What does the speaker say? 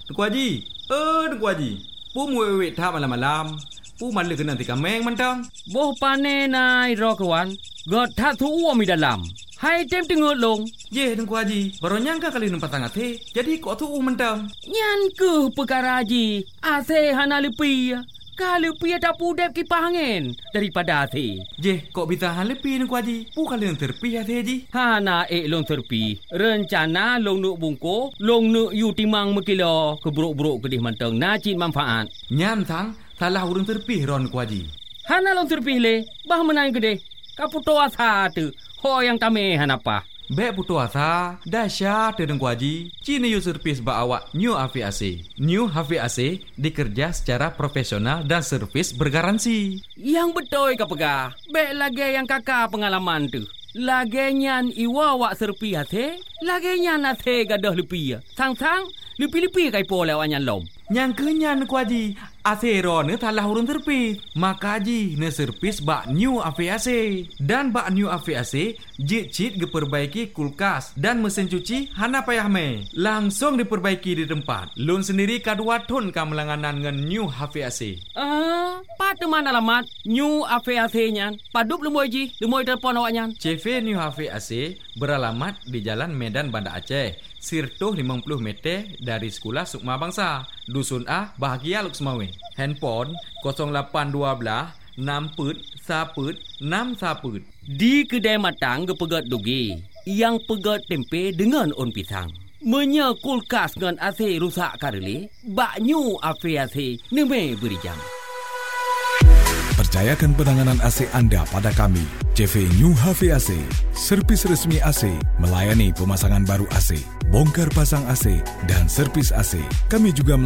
Tengku Haji. Tengku Haji. Pu muwe tha malam-malam. Pu malu kena tika meng mantang. Boh pane nai ro kawan. God tha thu mi dalam. Hai tem tengok long. Ye Tengku Haji. Baru nyangka kali numpat tangat he. Jadi kok thu mantang. Nyan ke perkara Haji. Ase hana lepi. Kalau pi ada pudep kipas angin daripada ase. Je, kok bisa hal lepi Tengku Haji? Pu kali yang terpi ase Haji. Hana long terpi. Rencana long nuk bungko, long nuk yu timang mekilo keburuk-buruk kedih manteng najin manfaat. Nyan sang salah urang terpi ron Tengku Haji. Hana long terpi le, bah menang gede. Kaputo asa tu. Ho yang kami hanapa. Bek putu asa, dahsyat Tengku Haji. Cini yu servis ba awak New HVAC. New HVAC dikerja secara profesional dan servis bergaransi. Yang betul ka pegah. Bek lagi yang kakak pengalaman tu. Lagi nyan iwa wak serpi hati. Lagi nyan hati gadah lepi. Sang-sang, lepi-lepi kai po lewat nyan lom. Yang kenyan Tengku Haji. Asero ne talah urun terpis. Maka Haji ne servis bak New HVAC. Dan bak New HVAC jit-jit diperbaiki kulkas dan mesin cuci hana payah me. Langsung diperbaiki di tempat. Lun sendiri kadua ton kamelanganan ngan New HVAC. Pada mana alamat New HVAC nyan? Padup lemoy Ji, lemoy telefon awak nyan. CV New HVAC beralamat di Jalan Medan Banda Aceh. Sirtuh 50 meter dari Sekolah Sukma Bangsa. Dusun A, Bahagia Luksmawe. Handphone 0812 6 put 1 put 6 1 Di kedai matang gepegat dugi. Yang pegat tempe dengan on pisang. Menya kulkas dengan AC rusak kareli. Bak New HVAC neme beri jam. Percayakan penanganan AC anda pada kami. CV New HVAC, servis resmi AC, melayani pemasangan baru AC, bongkar pasang AC dan servis AC. Kami juga